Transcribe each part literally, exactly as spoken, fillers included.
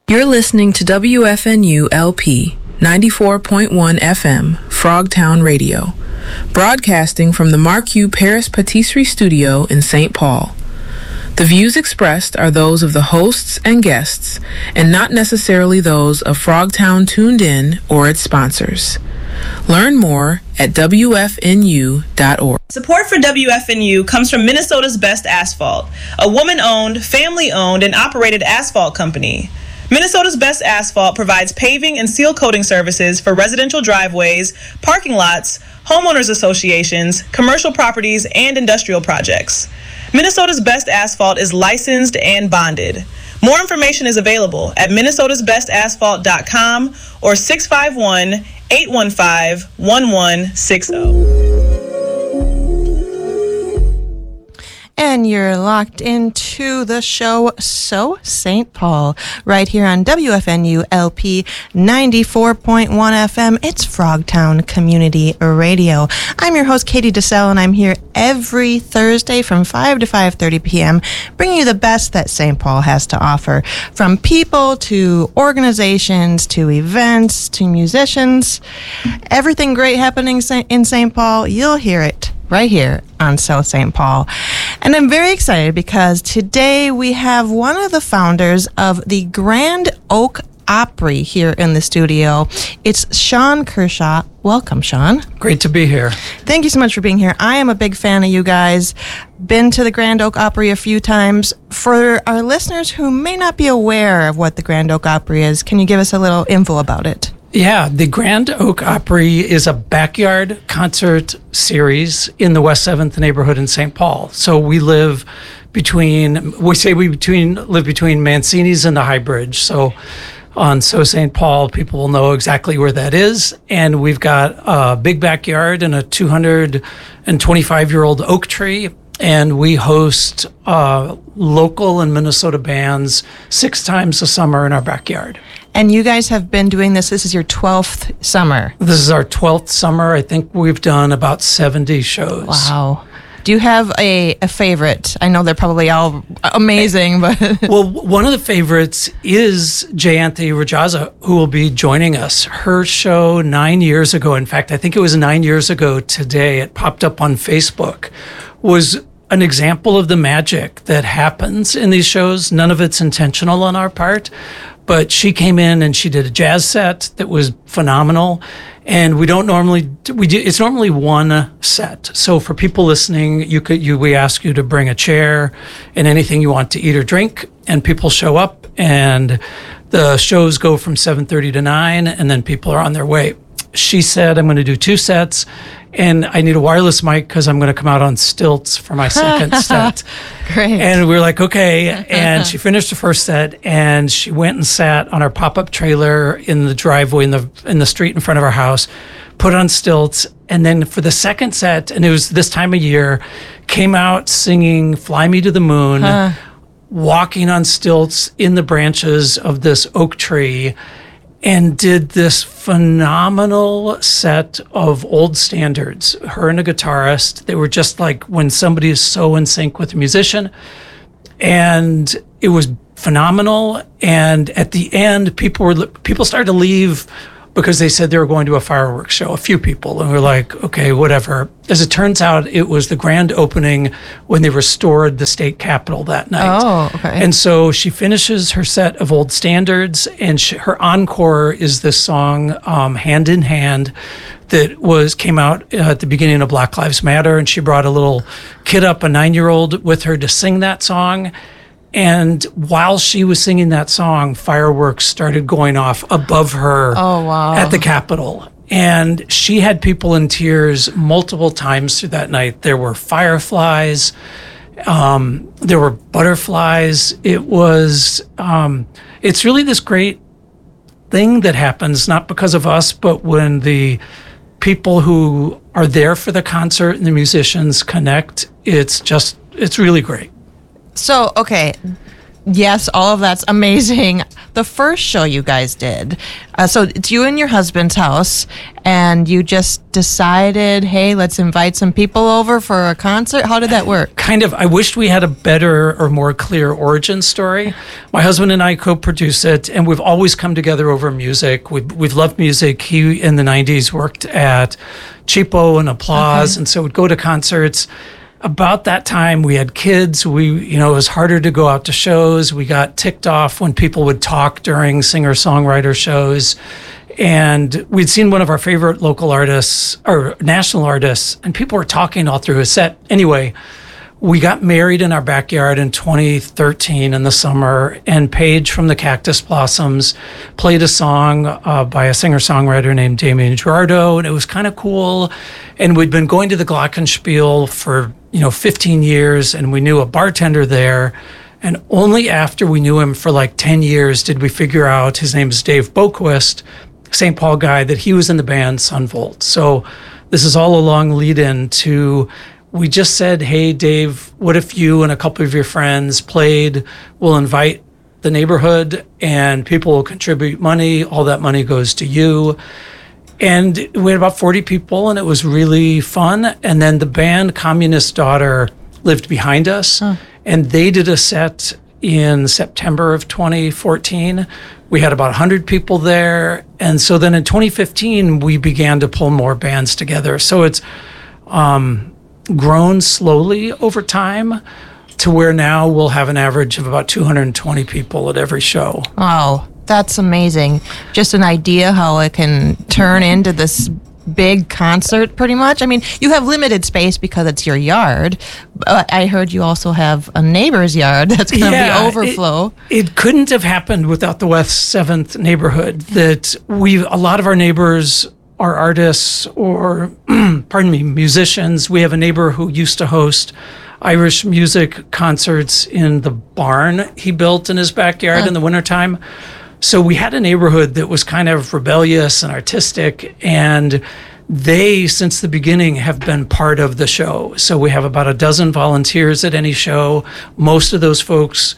You're listening to W F N U L P ninety-four point one F M, Frogtown Radio, broadcasting from the Marquis Paris Patisserie Studio in Saint Paul. The views expressed are those of the hosts and guests, and not necessarily those of Frogtown Tuned In or its sponsors. Learn more at W F N U dot org. Support for W F N U comes from Minnesota's Best Asphalt, a woman-owned, family-owned, and operated asphalt company. Minnesota's Best Asphalt provides paving and seal coating services for residential driveways, parking lots, homeowners associations, commercial properties, and industrial projects. Minnesota's Best Asphalt is licensed and bonded. More information is available at minnesotas best asphalt dot com or six five one, eight one five, one one six zero. And you're locked into the show So Saint Paul right here on W F N U L P ninety-four point one F M. It's Frogtown Community Radio. I'm your host, Katie DeSalle, and I'm here every Thursday from five to five thirty p.m. bringing you the best that Saint Paul has to offer, from people to organizations to events to musicians. Everything great happening in Saint Paul, you'll hear it right here on So Saint Paul. And I'm very excited because today we have one of the founders of the Grand Oak Opry here in the studio. It's Sean Kershaw. Welcome, Sean. Great to be here. Thank you so much for being here. I am a big fan of you guys. Been to the Grand Oak Opry a few times. For our listeners who may not be aware of what the Grand Oak Opry is, can you give us a little info about it? Yeah, the Grand Oak Opry is a backyard concert series in the West seventh neighborhood in Saint Paul. So we live between, we say we between live between Mancini's and the High Bridge. So on So Saint Paul, people will know exactly where that is. And we've got a big backyard and a two hundred twenty-five-year-old oak tree. And we host uh, local and Minnesota bands six times a summer in our backyard. And you guys have been doing this. This is your twelfth summer. This is our twelfth summer. I think we've done about seventy shows. Wow. Do you have a, a favorite? I know they're probably all amazing, but... Well, one of the favorites is Jayanthi Rajaza, who will be joining us. Her show nine years ago, in fact, I think it was nine years ago today, it popped up on Facebook, was an example of the magic that happens in these shows. None of it's intentional on our part, but she came in and she did a jazz set that was phenomenal. And we don't normally do, we do, it's normally one set. So for people listening, you could you we ask you to bring a chair and anything you want to eat or drink, and people show up, and the shows go from seven thirty to nine, and then people are on their way. She said, I'm going to do two sets, and I need a wireless mic because I'm going to come out on stilts for my second set. Great. And we were like, okay. And she finished the first set, and she went and sat on our pop-up trailer in the driveway in the in the street in front of our house, put on stilts, and then for the second set, and it was this time of year, came out singing Fly Me to the Moon, huh. walking on stilts in the branches of this oak tree, and did this phenomenal set of old standards. Her and a guitarist, they were just like when somebody is so in sync with a musician. And it was phenomenal. And at the end, people were people started to leave because they said they were going to a fireworks show, a few people. And we we're like, okay, whatever. As it turns out, it was the grand opening when they restored the state capitol that night. Oh, okay. And so she finishes her set of old standards, and she, her encore is this song, um, Hand in Hand, that was came out uh, at the beginning of Black Lives Matter. And she brought a little kid up, a nine-year-old, with her to sing that song. And while she was singing that song, fireworks started going off above her oh, wow. at the Capitol. And she had people in tears multiple times through that night. There were fireflies. Um, there were butterflies. It was, um, it's really this great thing that happens, not because of us, but when the people who are there for the concert and the musicians connect, it's just, it's really great. So, okay, yes, all of that's amazing. the first show you guys did. Uh, so it's you and your husband's house, and you just decided, hey, let's invite some people over for a concert. How did that work? Kind of. I wished we had a better or more clear origin story. My husband and I co-produce it, and we've always come together over music. We've, we've loved music. He, in the nineties, worked at Cheapo and Applause, okay. and so would go to concerts. About that time, we had kids. We, you know, it was harder to go out to shows. We got ticked off when people would talk during singer-songwriter shows. And we'd seen one of our favorite local artists, or national artists, and people were talking all through his set. Anyway, we got married in our backyard in twenty thirteen in the summer, and Paige from the Cactus Blossoms played a song uh, by a singer-songwriter named Damien Gerardo, and it was kind of cool. And we'd been going to the Glockenspiel for, you know, fifteen years, and we knew a bartender there. And only after we knew him for like ten years did we figure out, his name is Dave Boquist, Saint Paul guy, that he was in the band Sunvolt. So this is all a long lead-in to, we just said, hey, Dave, what if you and a couple of your friends played? We'll invite the neighborhood, and people will contribute money. All that money goes to you. And we had about forty people, and it was really fun. And then the band Communist Daughter lived behind us, huh. and they did a set in September of twenty fourteen. We had about one hundred people there. And so then in twenty fifteen, we began to pull more bands together. So it's um, grown slowly over time to where now we'll have an average of about two hundred twenty people at every show. Wow. That's amazing. Just an idea how it can turn into this big concert, pretty much. I mean, you have limited space because it's your yard, but I heard you also have a neighbor's yard that's going to yeah, be overflow. It, it couldn't have happened without the West seventh neighborhood. That we, a lot of our neighbors are artists or, pardon me, musicians. We have a neighbor who used to host Irish music concerts in the barn he built in his backyard huh. in the wintertime. So we had a neighborhood that was kind of rebellious and artistic, and they, since the beginning, have been part of the show. So we have about a dozen volunteers at any show. Most of those folks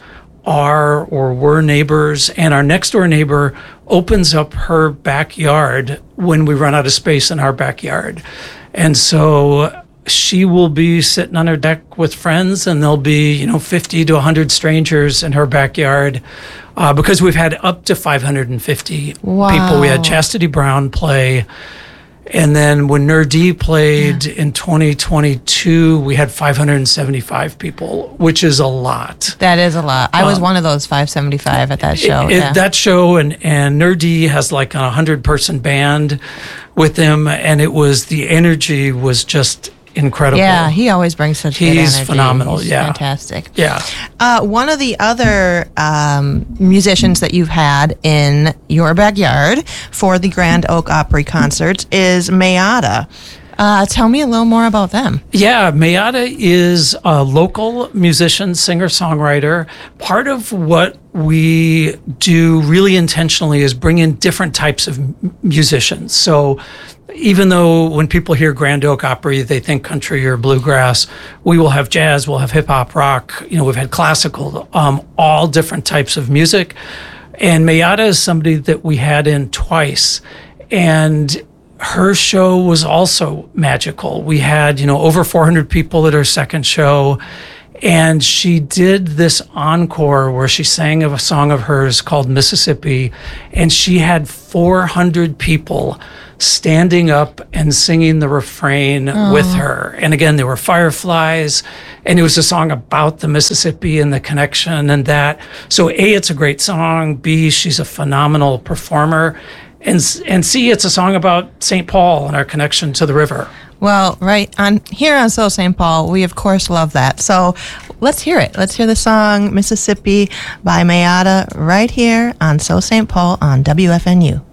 are or were neighbors, and our next door neighbor opens up her backyard when we run out of space in our backyard. And so she will be sitting on her deck with friends, and there'll be, you know, fifty to one hundred strangers in her backyard. Uh, because we've had up to five hundred fifty wow. people. We had Chastity Brown play. And then when Nerdy played yeah. in twenty twenty-two, we had five hundred seventy-five people, which is a lot. That is a lot. I um, was one of those five seventy-five at that show. It, yeah. That show, and, and Nerdy has like a one hundred person band with him, and it was, the energy was just incredible. Yeah, he always brings such He's good energy. He's phenomenal. He's yeah, fantastic. Yeah. Uh, one of the other um, musicians that you've had in your backyard for the Grand Oak Opry concerts is Mayada. Uh, tell me a little more about them. Yeah, Mayada is a local musician, singer-songwriter. Part of what we do really intentionally is bring in different types of m- musicians. So even though when people hear Grand Oak Opry, they think country or bluegrass, we will have jazz, we'll have hip-hop, rock, you know, we've had classical, um, all different types of music. And Mayada is somebody that we had in twice. And her show was also magical. We had, you know, over four hundred people at her second show. And she did this encore where she sang of a song of hers called Mississippi. And she had four hundred people standing up and singing the refrain oh. with her. And again, there were fireflies, and it was a song about the Mississippi and the connection and that. So A, it's a great song. B, she's a phenomenal performer. And, and C, it's a song about Saint Paul and our connection to the river. Well, right on here on So Saint Paul, we of course love that. So let's hear it. Let's hear the song Mississippi by Mayada right here on So Saint Paul on W F N U.